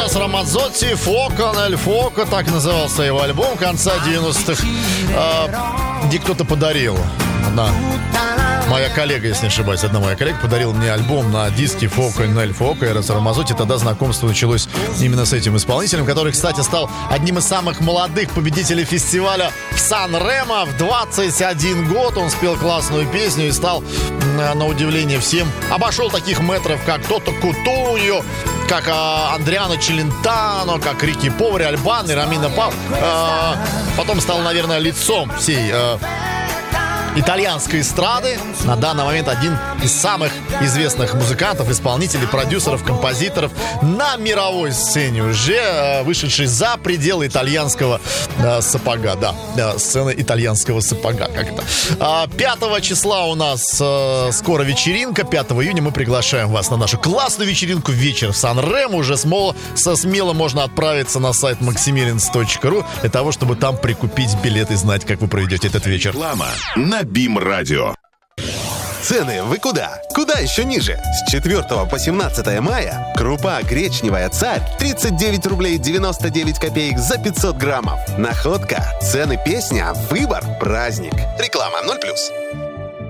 Эрос Рамазотти, «Фоко нель Фоко», так назывался его альбом конца 90-х, где кто-то подарил. Моя коллега, если не ошибаюсь, одна моя коллега подарила мне альбом на диске «Фоко нель Фоко» Эроса Рамазотти. Тогда знакомство началось именно с этим исполнителем, который, кстати, стал одним из самых молодых победителей фестиваля в Сан-Ремо. В 21 год он спел классную песню и стал, на удивление всем, обошел таких мэтров, как Тото Кутуньо, как Андриано Челентано, как Рики Повари, Альбан и Ромино Пау. Потом стал, наверное, лицом всей итальянской эстрады. На данный момент один из самых известных музыкантов, исполнителей, продюсеров, композиторов на мировой сцене, уже вышедший за пределы итальянского сапога. Да, сцена итальянского сапога. Как это? 5 числа у нас скоро вечеринка. 5 июня мы приглашаем вас на нашу классную вечеринку вечер в Сан-Ремо. Уже смело можно отправиться на сайт maximilians.ru для того, чтобы там прикупить билет и знать, как вы проведете этот вечер. Реклама на БИМ-радио. Цены вы куда? Куда еще ниже? С 4 по 17 мая крупа гречневая «Царь» 39 рублей 99 копеек за 500 граммов. Находка, цены песня, выбор, праздник. Реклама 0+.